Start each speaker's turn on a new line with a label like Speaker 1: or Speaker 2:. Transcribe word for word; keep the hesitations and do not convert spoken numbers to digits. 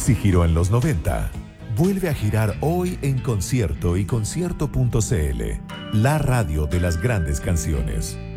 Speaker 1: Si giró en los noventa, vuelve a girar hoy en Concierto y concierto punto c l, la radio de las grandes canciones.